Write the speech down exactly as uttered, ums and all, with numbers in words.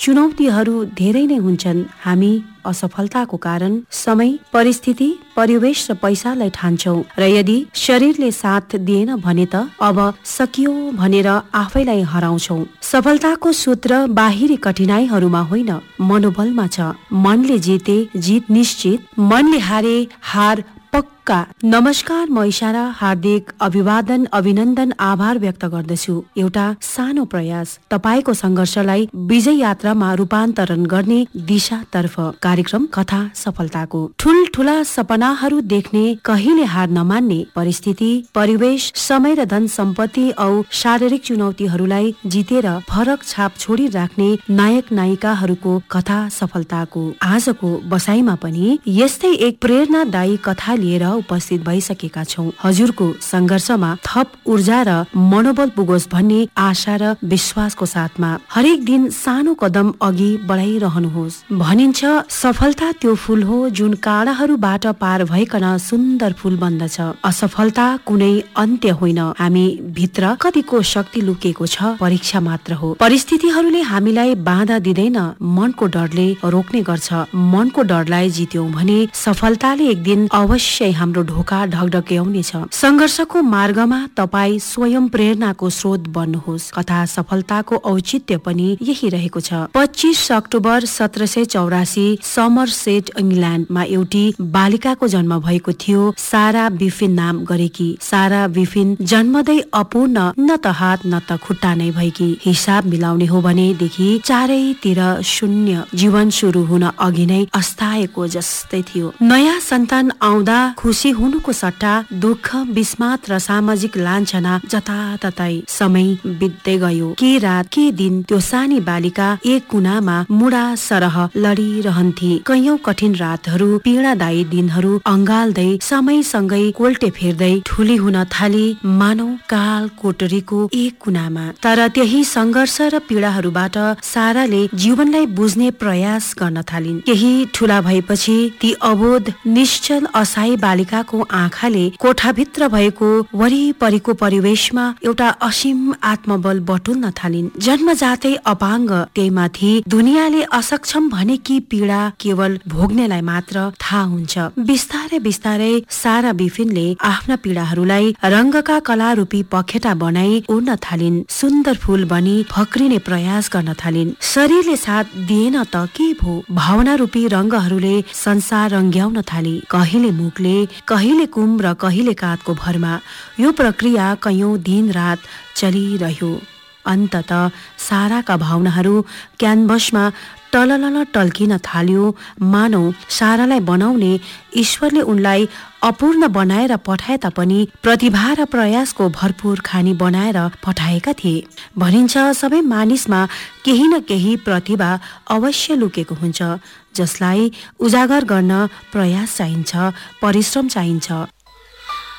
चुनौतीहरू धेरै नै हुन्छन्। हामी असफलताको कारण समय, परिस्थिति, परिवेश र पैसालाई ठान्छौं र यदि शरीरले साथ दिएन भने त अब सकियो भनेर आफैलाई हराउँछौं। सफलताको सूत्र बाहिरी कठिनाइहरूमा होइन, मनोबलमा छ। मनले जिते जित निश्चित, मनले हारे हार पक्का। नमस्कार, म इशारा हार्दिक अभिवादन, अभिनन्दन, आभार व्यक्त गर्दछु। एउटा सानो प्रयास तपाईको संघर्षलाई विजय यात्रामा रूपान्तरण गर्ने दिशातर्फ। कार्यक्रम कथा सफलताको। ठुलठुला सपनाहरू देख्ने, कहिले हार नमान्ने, परिस्थिति, परिवेश, समय र धन सम्पत्ति औ शारीरिक चुनौतीहरूलाई जितेर फरक छाप छोडी राख्ने नायक नायिकाहरूको कथा सफलताको। आजको बसाइमा पनि यस्तै एक प्रेरणादायी कथा लिएर उपस्थित भइसकेका छौं। हजुरको संघर्षमा थप ऊर्जा र मनोबल पुगोस् भन्ने आशा र विश्वासको साथमा हरेक दिन सानो कदम अघि बढाइरहनुहोस्। भनिन्छ सफलता त्यो फूल हो जुन काँडाहरूबाट पार भइकन सुन्दर फूल बन्दछ। असफलता कुनै अन्त्य होइन, हामी भित्र कतिको शक्ति लुकेको छ परीक्षा मात्र हो। परिस्थितिहरूले हामीलाई बाधा दिँदैन, मनको डरले रोक्ने गर्छ। मनको डरलाई जित्यौं भने सफलताले एक दिन अवश्य हाम्रो ढोका ढकढक्याउनेछ। संघर्षको मार्गमा तपाईँ स्वयं प्रेरणाको स्रोत बन्नुहोस्। कथा सफलताको औचित्य पनि यही रहेको छ। पच्चीस अक्टोबर सत्र सय चौरासी समरसेट इङ्ल्यान्डमा एउटी बालिकाको जन्म भएको थियो। सारा बिफिन नाम गरेकी। सारा बिफिन जन्मदै अपूर्ण, न त हात न त खुट्टा नै भएकी। हिसाब मिलाउने हो भनेदेखि चारैतिर शून्य। जीवन सुरु हुन अघि नै अस्ताएको जस्तै थियो। नयाँ सन्तान आउँदा खुसी हुनुको सट्टा दुःख, बिस्मात र सामाजिक लान्छना जताततै। समय बित्दै गयो। के रात के दिन त्यो सानी बालिका एक कुनामा मुडा सरह लडिरहन्थे। कैयौं कठिन रातहरू, पीडादायी दिनहरू अङ्गाल्दै समयसँगै कोल्टे फेर्दै ठुली हुन थाली, मानौ काल कोटरीको एक कुनामा। तर त्यही सङ्घर्ष र पीडाहरूबाट साराले जीवनलाई बुझ्ने प्रयास गर्न थालिन्। केही ठुला भएपछि ती अबोध, निश्चल, असहाय बालिकाको आँखाले कोठाभित्र भएको वरिपरिको परिवेशमा एउटा असीम आत्मबल बटुल्न थालिन्। जन्मजातै अपाङ्ग, त्यहीमाथि दुनियाँले असक्षम भनेकी पीडा केवल भोग्नेलाई मात्र थाहा हुन्छ। बिस्तारै बिस्तारै सारा बिफिनले आफ्ना पीडाहरूलाई रङ्गका कलारूपी पखेटा बनाई उड्न थालिन्। सुन्दर फूल बनी फक्रिने प्रयास गर्न थालिन्। शरीरले साथ दिएन त के भो, भावना रूपी रङ्गहरूले संसार रङ्ग्याउन थाली। कहिले मुखले, कहिले कुम र कहिले काँधको भरमा। यो प्रक्रिया कैयौं दिन रात चलिरह्यो। अन्तत साराका भावनाहरू क्यानभसमा टललल टल्किन थाल्यो। मानौ सारालाई बनाउने ईश्वरले उनलाई अपूर्ण बनाएर पठाए तापनि प्रतिभा र प्रयासको भरपूर खानी बनाएर पठाएका थिए। भनिन्छ सबै मानिसमा केही न केही प्रतिभा अवश्य लुकेको हुन्छ, जसलाई उजागर गर्न प्रयास चाहिन्छ, परिश्रम चाहिन्छ।